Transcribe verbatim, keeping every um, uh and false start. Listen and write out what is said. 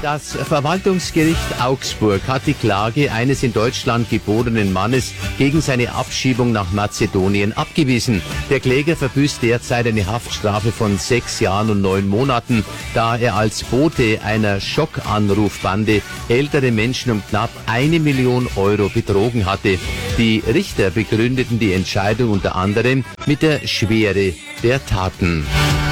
Das Verwaltungsgericht Augsburg hat die Klage eines in Deutschland geborenen Mannes gegen seine Abschiebung nach Mazedonien abgewiesen. Der Kläger verbüßt derzeit eine Haftstrafe von sechs Jahren und neun Monaten, da er als Bote einer Schockanrufbande ältere Menschen um knapp eine Million Euro betrogen hatte. Die Richter begründeten die Entscheidung unter anderem mit der Schwere der Taten.